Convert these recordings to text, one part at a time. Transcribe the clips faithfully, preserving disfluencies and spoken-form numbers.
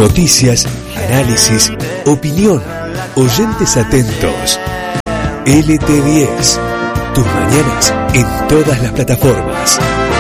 Noticias, análisis, opinión, oyentes atentos. L T diez, tus mañanas en todas las plataformas.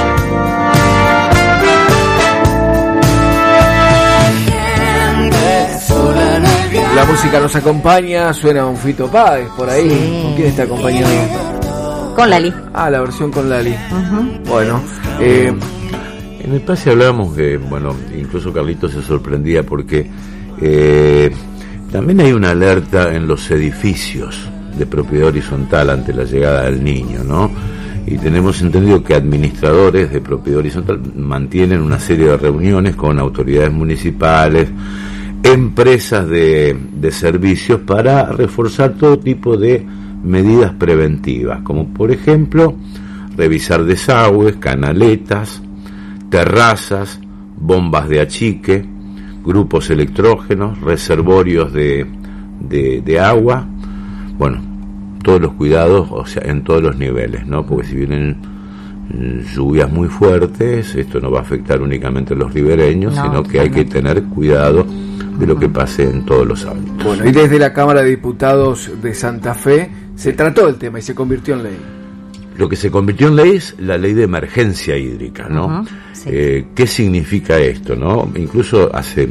La música nos acompaña, suena un Fito Páez por ahí. Sí. ¿Con quién está acompañado? Con Lali. Ah, la versión con Lali. Uh-huh. Bueno, eh, en el pase hablábamos que, bueno, incluso Carlitos se sorprendía porque eh, también hay una alerta en los edificios de propiedad horizontal ante la llegada del niño, ¿no? Y tenemos entendido que administradores de propiedad horizontal mantienen una serie de reuniones con autoridades municipales, empresas de, de servicios para reforzar todo tipo de medidas preventivas, como por ejemplo revisar desagües, canaletas, terrazas, bombas de achique, grupos electrógenos, reservorios de, de, de agua, bueno, todos los cuidados, o sea, en todos los niveles, ¿no? Porque si vienen lluvias muy fuertes, esto no va a afectar únicamente a los ribereños, no, sino que hay que tener cuidado de lo que pase en todos los ámbitos. Bueno, y desde la Cámara de Diputados de Santa Fe se trató el tema y se convirtió en ley. Lo que se convirtió en ley es la ley de emergencia hídrica, ¿no? Uh-huh, sí. eh, ¿Qué significa esto, no? Incluso hace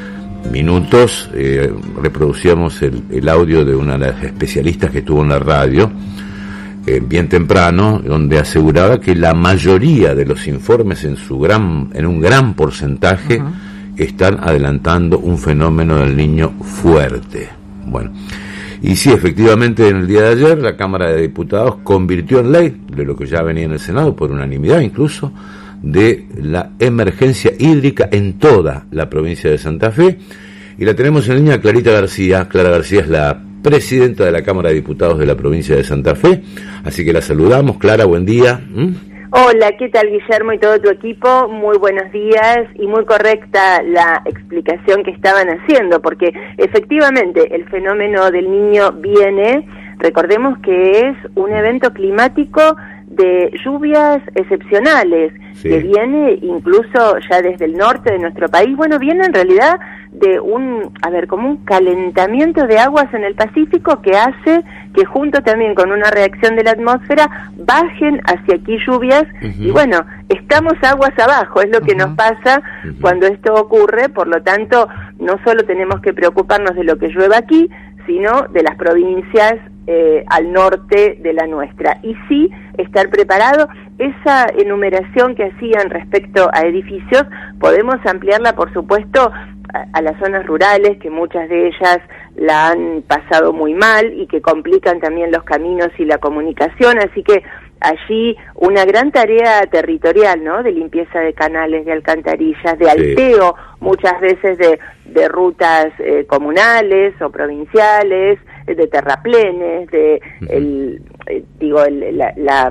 minutos eh, reproducíamos el, el audio de una de las especialistas que estuvo en la radio eh, bien temprano, donde aseguraba que la mayoría de los informes en su gran, en un gran porcentaje, uh-huh, están adelantando un fenómeno del Niño fuerte. Bueno, y sí, efectivamente, en el día de ayer la Cámara de Diputados convirtió en ley, de lo que ya venía en el Senado por unanimidad incluso, de la emergencia hídrica en toda la provincia de Santa Fe, y la tenemos en línea Clarita García. Clara García es la presidenta de la Cámara de Diputados de la provincia de Santa Fe, así que la saludamos. Clara, buen día. ¿Mm? Hola, ¿qué tal, Guillermo y todo tu equipo? Muy buenos días, y muy correcta la explicación que estaban haciendo, porque efectivamente el fenómeno del Niño viene, recordemos que es un evento climático de lluvias excepcionales, sí, que viene incluso ya desde el norte de nuestro país. Bueno, viene en realidad de un, a ver, como un calentamiento de aguas en el Pacífico que hace que junto también con una reacción de la atmósfera bajen hacia aquí lluvias, uh-huh, y bueno, estamos aguas abajo, es lo que, uh-huh, nos pasa, uh-huh, cuando esto ocurre. Por lo tanto, no solo tenemos que preocuparnos de lo que llueva aquí, sino de las provincias eh, al norte de la nuestra, y sí estar preparado. Esa enumeración que hacían respecto a edificios podemos ampliarla, por supuesto, a, a las zonas rurales, que muchas de ellas la han pasado muy mal y que complican también los caminos y la comunicación, así que allí una gran tarea territorial, ¿no?, de limpieza de canales, de alcantarillas, de alteo, sí, muchas veces de, de rutas eh, comunales o provinciales, de terraplenes, de el, eh, digo el, la, la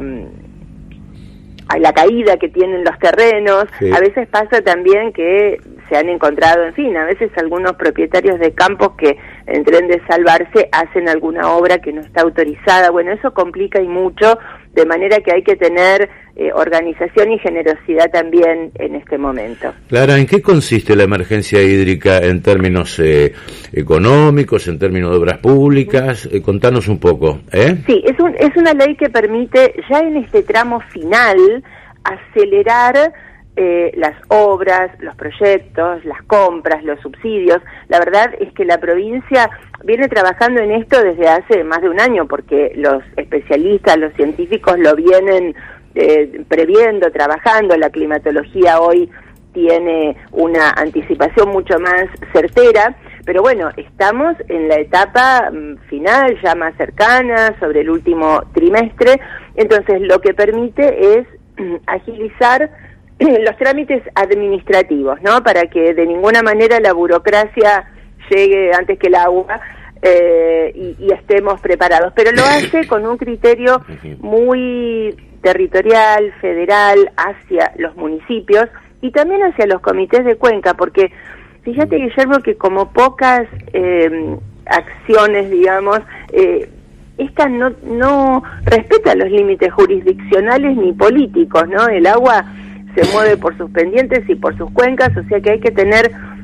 la caída que tienen los terrenos. Sí. A veces pasa también que se han encontrado, en fin, a veces algunos propietarios de campos que en tren de salvarse hacen alguna obra que no está autorizada. Bueno, eso complica y mucho, de manera que hay que tener eh, organización y generosidad también en este momento. Clara, ¿en qué consiste la emergencia hídrica en términos eh, económicos, en términos de obras públicas? Eh, contanos un poco, ¿eh? Sí, es, un, es una ley que permite ya en este tramo final acelerar Eh, las obras, los proyectos, las compras, los subsidios. La verdad es que la provincia viene trabajando en esto desde hace más de un año, porque los especialistas, los científicos lo vienen eh, previendo, trabajando. La climatología hoy tiene una anticipación mucho más certera, pero bueno, estamos en la etapa mm, final, ya más cercana, sobre el último trimestre. Entonces lo que permite es mm, agilizar los trámites administrativos, ¿no?, para que de ninguna manera la burocracia llegue antes que el agua, eh, y, y estemos preparados. Pero lo hace con un criterio muy territorial, federal, hacia los municipios y también hacia los comités de cuenca, porque fíjate, Guillermo, que como pocas eh, acciones, digamos, eh, esta no, no respeta los límites jurisdiccionales ni políticos, ¿no? El agua se mueve por sus pendientes y por sus cuencas, o sea que hay que tener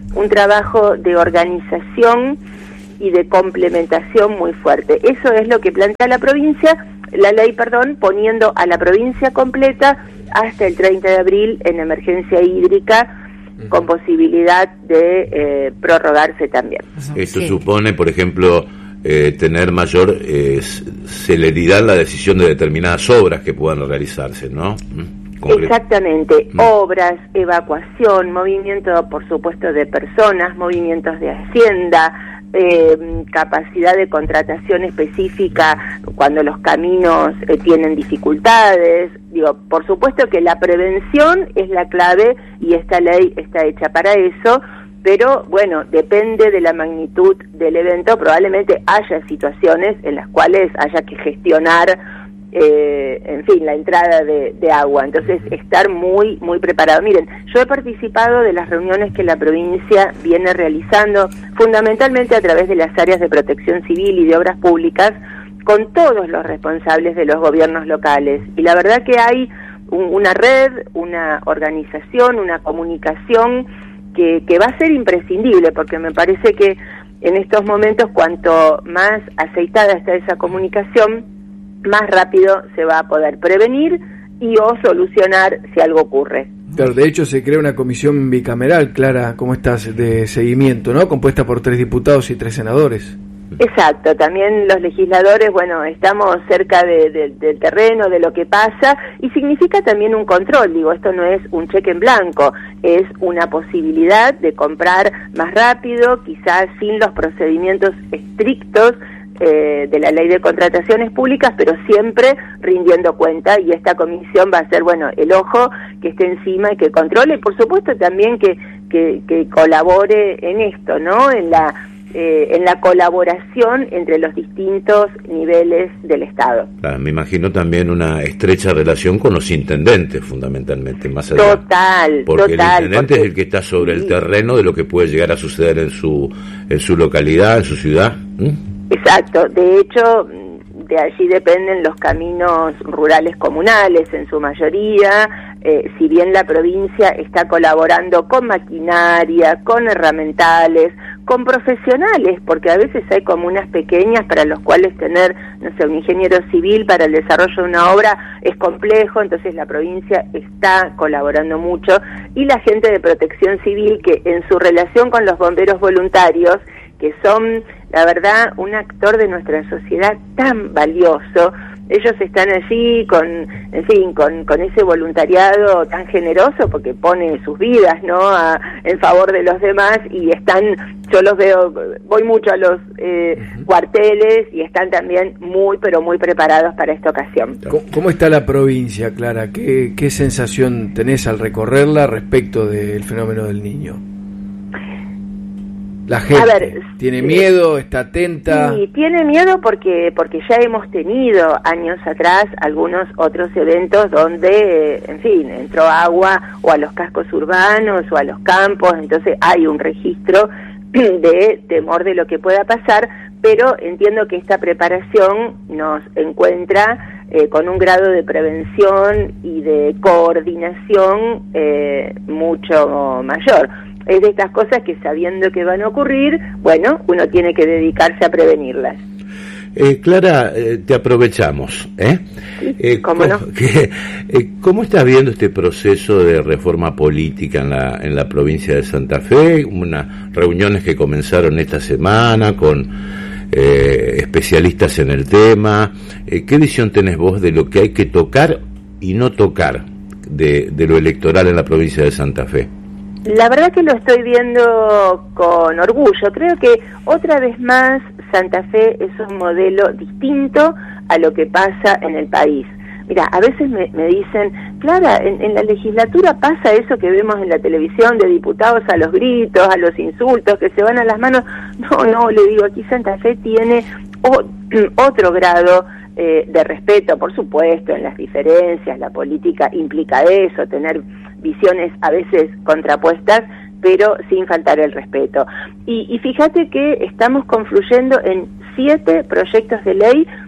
un trabajo de organización y de complementación muy fuerte. Eso es lo que plantea la provincia, la ley, perdón, poniendo a la provincia completa hasta el treinta de abril en emergencia hídrica, uh-huh, con posibilidad de eh, prorrogarse también. Esto sí. supone, por ejemplo, eh, tener mayor eh, celeridad en la decisión de determinadas obras que puedan realizarse, ¿no? Concreto. Exactamente, mm. obras, evacuación, movimiento, por supuesto, de personas, movimientos de hacienda, eh, capacidad de contratación específica cuando los caminos eh, tienen dificultades. Digo, por supuesto que la prevención es la clave y esta ley está hecha para eso, pero bueno, depende de la magnitud del evento, probablemente haya situaciones en las cuales haya que gestionar Eh, en fin, la entrada de, de agua. Entonces, estar muy, muy preparado. Miren, yo he participado de las reuniones que la provincia viene realizando, fundamentalmente a través de las áreas de protección civil y de obras públicas, con todos los responsables de los gobiernos locales. Y la verdad que hay un, una red, una organización, una comunicación que, que va a ser imprescindible, porque me parece que en estos momentos, cuanto más aceitada está esa comunicación, más rápido se va a poder prevenir y o solucionar si algo ocurre. Claro, de hecho se crea una comisión bicameral, Clara, ¿cómo estás?, de seguimiento, ¿no?, compuesta por tres diputados y tres senadores. Exacto, también los legisladores, bueno, estamos cerca de, de, del terreno, de lo que pasa, y significa también un control. Digo, esto no es un cheque en blanco, es una posibilidad de comprar más rápido, quizás sin los procedimientos estrictos Eh, de la ley de contrataciones públicas, pero siempre rindiendo cuenta, y esta comisión va a ser, bueno, el ojo que esté encima y que controle, y por supuesto también que, que, que colabore en esto, ¿no?, en la eh, en la colaboración entre los distintos niveles del Estado. Claro, me imagino también una estrecha relación con los intendentes, fundamentalmente, más allá. Total, porque total. el intendente porque, es el que está sobre sí. el terreno de lo que puede llegar a suceder en su en su localidad, en su ciudad. ¿Mm? Exacto, de hecho, de allí dependen los caminos rurales comunales en su mayoría, eh, si bien la provincia está colaborando con maquinaria, con herramientales, con profesionales, porque a veces hay comunas pequeñas para los cuales tener, no sé, un ingeniero civil para el desarrollo de una obra es complejo, entonces la provincia está colaborando mucho, y la gente de protección civil que en su relación con los bomberos voluntarios, que son, la verdad, un actor de nuestra sociedad tan valioso. Ellos están allí con, en fin, con, con ese voluntariado tan generoso, porque pone sus vidas, ¿no?, a, en favor de los demás, y están, yo los veo, voy mucho a los eh, uh-huh. cuarteles, y están también muy, pero muy preparados para esta ocasión. ¿Cómo, cómo está la provincia, Clara? ¿Qué, qué sensación tenés al recorrerla respecto del fenómeno del Niño? La gente ver, tiene miedo, está atenta. Sí, tiene miedo porque porque ya hemos tenido años atrás algunos otros eventos donde, en fin, entró agua o a los cascos urbanos o a los campos, entonces hay un registro de temor de lo que pueda pasar, pero entiendo que esta preparación nos encuentra eh, con un grado de prevención y de coordinación eh, mucho mayor. Es de estas cosas que, sabiendo que van a ocurrir, bueno, uno tiene que dedicarse a prevenirlas. Eh, Clara, eh, te aprovechamos. ¿eh? Sí, eh, ¿cómo no? Que, eh, ¿Cómo estás viendo este proceso de reforma política en la, en la provincia de Santa Fe? Unas reuniones que comenzaron esta semana con eh, especialistas en el tema. Eh, ¿Qué visión tenés vos de lo que hay que tocar y no tocar de, de lo electoral en la provincia de Santa Fe? La verdad que lo estoy viendo con orgullo. Creo que otra vez más Santa Fe es un modelo distinto a lo que pasa en el país. Mira, a veces me, me dicen, Clara, en, en la legislatura pasa eso que vemos en la televisión de diputados a los gritos, a los insultos, que se van a las manos. No, no, le digo, aquí Santa Fe tiene o, otro grado eh, de respeto, por supuesto, en las diferencias. La política implica eso, tener visiones a veces contrapuestas, pero sin faltar el respeto. Y, y fíjate que estamos confluyendo en siete proyectos de ley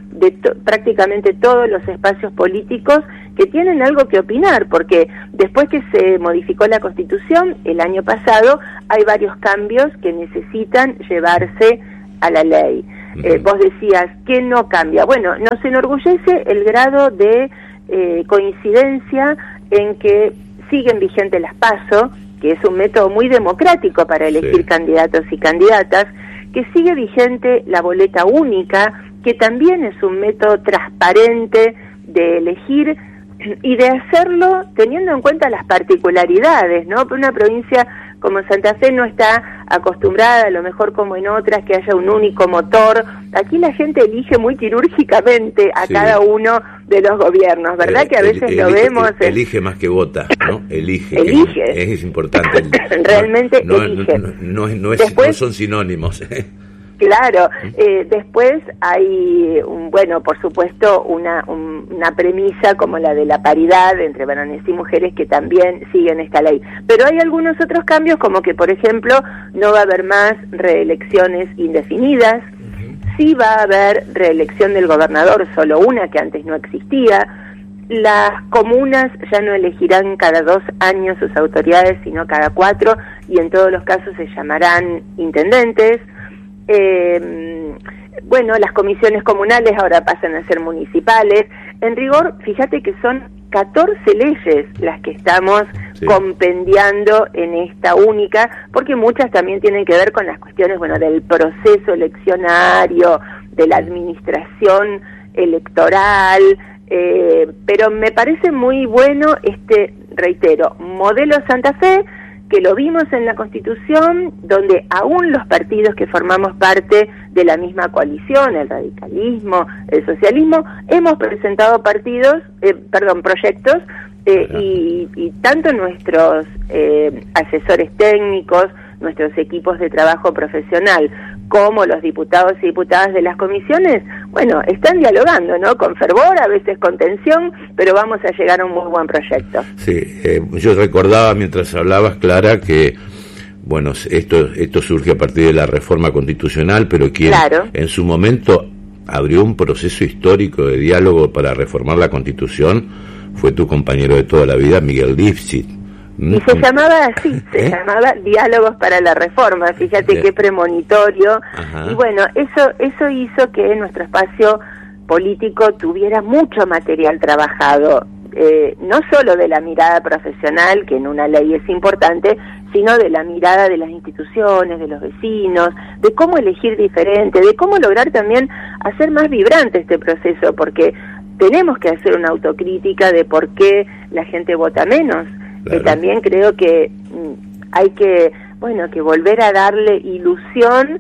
de to- prácticamente todos los espacios políticos que tienen algo que opinar, porque después que se modificó la Constitución el año pasado, hay varios cambios que necesitan llevarse a la ley. Uh-huh. Eh, vos decías, ¿qué no cambia? Bueno, nos enorgullece el grado de eh, coincidencia en que siguen vigentes las PASO, que es un método muy democrático para elegir sí. candidatos y candidatas, que sigue vigente la boleta única, que también es un método transparente de elegir y de hacerlo teniendo en cuenta las particularidades, ¿no? Porque una provincia como Santa Fe no está acostumbrada, a lo mejor como en otras, que haya un único motor. Aquí la gente elige muy quirúrgicamente a sí. cada uno de los gobiernos, ¿verdad? Eh, que a veces el, lo elige, vemos... El, elige más que vota, ¿no? Elige. Elige. Es, es importante. Realmente no, elige. No, no, no, no, es, Después, no son sinónimos. Claro, eh, después hay, un, bueno, por supuesto, una, un, una premisa como la de la paridad entre varones y mujeres que también siguen esta ley. Pero hay algunos otros cambios, como que, por ejemplo, no va a haber más reelecciones indefinidas, sí va a haber reelección del gobernador, solo una que antes no existía. Las comunas ya no elegirán cada dos años sus autoridades, sino cada cuatro, y en todos los casos se llamarán intendentes. Eh, bueno, las comisiones comunales ahora pasan a ser municipales. En rigor, fíjate que son catorce leyes las que estamos sí. compendiando en esta única, porque muchas también tienen que ver con las cuestiones, bueno, del proceso eleccionario, de la administración electoral, eh, pero me parece muy bueno este, reitero, modelo Santa Fe, que lo vimos en la Constitución, donde aún los partidos que formamos parte de la misma coalición, el radicalismo, el socialismo, hemos presentado partidos, eh, perdón, proyectos, eh, y, y tanto nuestros eh, asesores técnicos, nuestros equipos de trabajo profesional, como los diputados y diputadas de las comisiones, bueno, están dialogando, ¿no? Con fervor, a veces con tensión, pero vamos a llegar a un muy buen proyecto. Sí, eh, yo recordaba mientras hablabas, Clara, que, bueno, esto, esto surge a partir de la reforma constitucional, pero quien claro. en su momento abrió un proceso histórico de diálogo para reformar la Constitución fue tu compañero de toda la vida, Miguel Lifshitz. Y se llamaba así, se ¿Eh? llamaba Diálogos para la Reforma, fíjate Bien. qué premonitorio. Ajá. Y bueno, eso eso hizo que nuestro espacio político tuviera mucho material trabajado, eh, no solo de la mirada profesional, que en una ley es importante, sino de la mirada de las instituciones, de los vecinos, de cómo elegir diferente, de cómo lograr también hacer más vibrante este proceso, porque tenemos que hacer una autocrítica de por qué la gente vota menos. Claro. Eh, también creo que mm, hay que, bueno, que volver a darle ilusión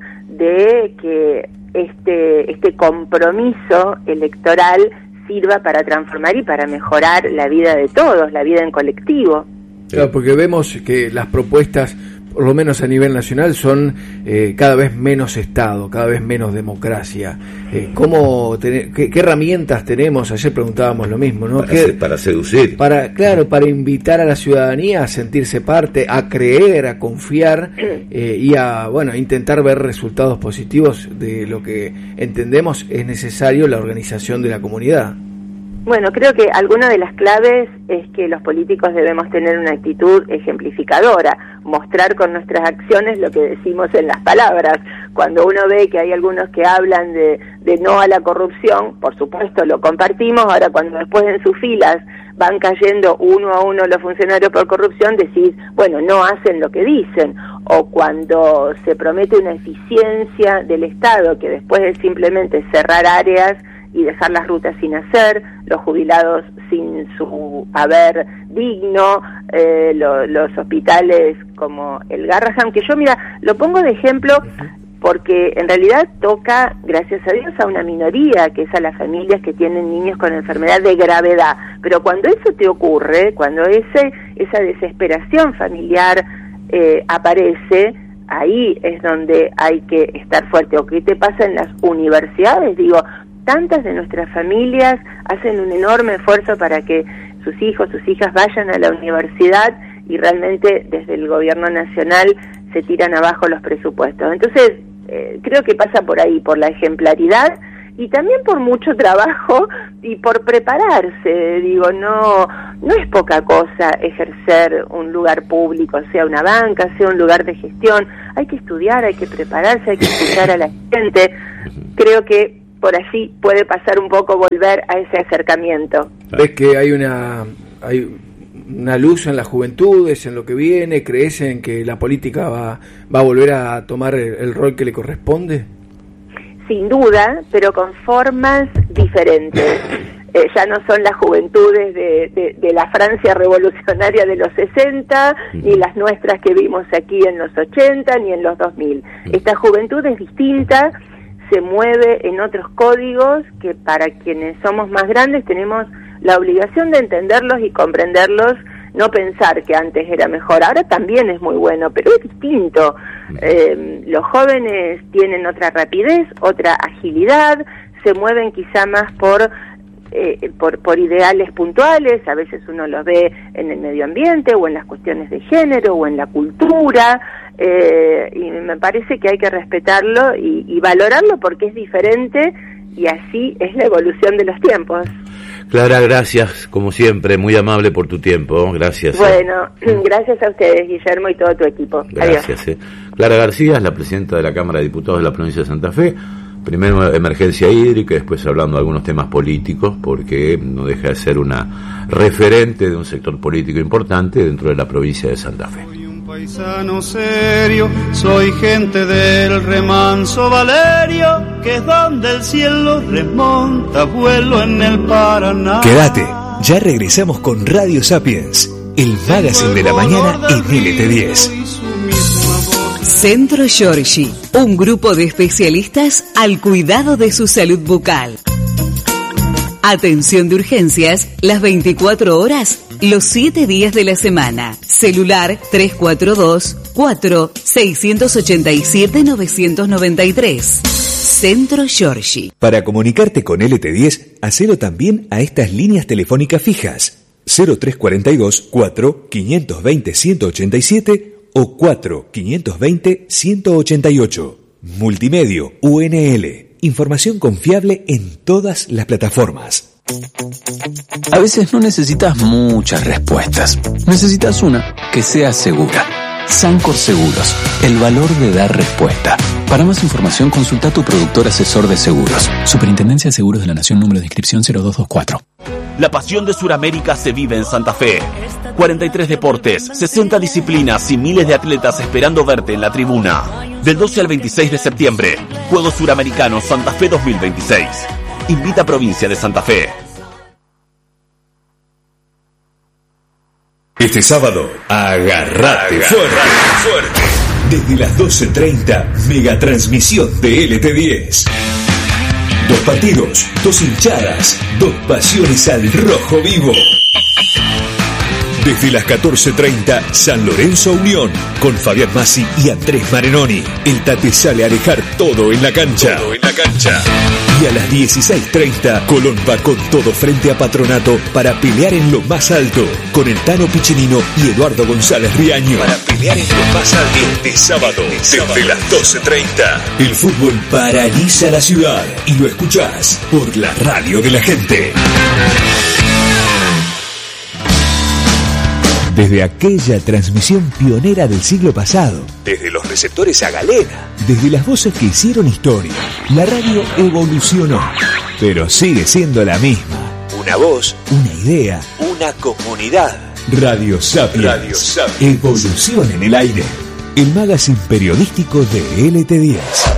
de que este este compromiso electoral sirva para transformar y para mejorar la vida de todos, la vida en colectivo. Claro, porque vemos que las propuestas, por lo menos a nivel nacional, son eh, cada vez menos Estado, cada vez menos democracia. Eh, ¿cómo ten- qué, qué herramientas tenemos? Ayer preguntábamos lo mismo, ¿no? Para, ¿Qué, se, para seducir. Para, claro, para invitar a la ciudadanía a sentirse parte, a creer, a confiar eh, y a, bueno, intentar ver resultados positivos de lo que entendemos es necesario la organización de la comunidad. Bueno, creo que alguna de las claves es que los políticos debemos tener una actitud ejemplificadora, mostrar con nuestras acciones lo que decimos en las palabras. Cuando uno ve que hay algunos que hablan de, de no a la corrupción, por supuesto lo compartimos, ahora cuando después en sus filas van cayendo uno a uno los funcionarios por corrupción, decís, bueno, no hacen lo que dicen. O cuando se promete una eficiencia del Estado, que después es simplemente cerrar áreas y dejar las rutas sin hacer, los jubilados sin su haber digno, eh, lo, los hospitales como el Garrahan, que yo, mira, lo pongo de ejemplo porque en realidad toca, gracias a Dios, a una minoría, que es a las familias que tienen niños con enfermedad de gravedad. Pero cuando eso te ocurre, cuando ese esa desesperación familiar eh, aparece, ahí es donde hay que estar fuerte. ¿O qué te pasa en las universidades? Digo, tantas de nuestras familias hacen un enorme esfuerzo para que sus hijos, sus hijas vayan a la universidad y realmente desde el gobierno nacional se tiran abajo los presupuestos. Entonces, eh, creo que pasa por ahí, por la ejemplaridad y también por mucho trabajo y por prepararse. Digo, no, no es poca cosa ejercer un lugar público, sea una banca, sea un lugar de gestión. Hay que estudiar, hay que prepararse, hay que escuchar a la gente. Creo que por allí puede pasar un poco volver a ese acercamiento. ¿Ves que hay una hay una luz en las juventudes, en lo que viene? ¿Crees en que la política va, va a volver a tomar el, el rol que le corresponde? Sin duda, pero con formas diferentes. Eh, ya no son las juventudes de, de, de la Francia revolucionaria de los sesenta, ni las nuestras que vimos aquí en los ochenta, ni en los dos mil. Esta juventud es distinta, se mueve en otros códigos que para quienes somos más grandes tenemos la obligación de entenderlos y comprenderlos, no pensar que antes era mejor. Ahora también es muy bueno, pero es distinto. Eh, los jóvenes tienen otra rapidez, otra agilidad, se mueven quizá más por, eh, por, por ideales puntuales. A veces uno los ve en el medio ambiente o en las cuestiones de género o en la cultura. Eh, y me parece que hay que respetarlo y, y valorarlo porque es diferente y así es la evolución de los tiempos. Clara, gracias, como siempre, muy amable por tu tiempo, gracias. Bueno, gracias a ustedes, Guillermo, y todo tu equipo. Gracias. Eh. Clara García es la presidenta de la Cámara de Diputados de la provincia de Santa Fe, primero emergencia hídrica, después hablando de algunos temas políticos, porque no deja de ser una referente de un sector político importante dentro de la provincia de Santa Fe. Paisano serio, soy gente del remanso Valerio, que es donde el cielo remonta vuelo en el Paraná. Quédate, ya regresamos con Radio Sapiens, el magazine de la mañana en L T diez. Centro Giorgi, un grupo de especialistas al cuidado de su salud bucal. Atención de urgencias, las veinticuatro horas, los siete días de la semana. Celular tres cuatro dos, cuatro, seis ocho siete, nueve nueve tres. Centro Giorgi. Para comunicarte con L T diez, hacelo también a estas líneas telefónicas fijas. cero tres cuatro dos, cuatro, cinco dos cero, uno ocho siete o cuatro, cinco dos cero, uno ocho ocho. Multimedio U N L. Información confiable en todas las plataformas. A veces no necesitas muchas respuestas. Necesitas una que sea segura. Sancor Seguros, el valor de dar respuesta. Para más información, consulta a tu productor asesor de seguros. Superintendencia de Seguros de la Nación, número de inscripción cero dos dos cuatro. La pasión de Sudamérica se vive en Santa Fe. cuarenta y tres deportes, sesenta disciplinas y miles de atletas esperando verte en la tribuna. Del doce al veintiséis de septiembre, Juegos Suramericanos Santa Fe dos mil veintiséis. Invita a Provincia de Santa Fe. Este sábado, agarrate fuerte. fuerte. Desde las doce treinta, megatransmisión de L T diez. Dos partidos, dos hinchadas, dos pasiones al rojo vivo. Desde las catorce treinta, San Lorenzo Unión, con Fabián Massi y Andrés Marenoni. El Tate sale a dejar todo en la cancha. Todo en la cancha. Y a las dieciséis treinta, Colón va con todo frente a Patronato para pelear en lo más alto, con el Tano Piccinino y Eduardo González Riaño. Para pelear en lo más alto. Este sábado, desde las doce treinta, el fútbol paraliza la ciudad y lo escuchás por la radio de la gente. Desde aquella transmisión pionera del siglo pasado, desde los receptores a galena, desde las voces que hicieron historia, la radio evolucionó, pero sigue siendo la misma. Una voz, una idea, una comunidad. Radio Sapiens. Radio Sapiens. Evolución en el aire. El magazine periodístico de L T diez.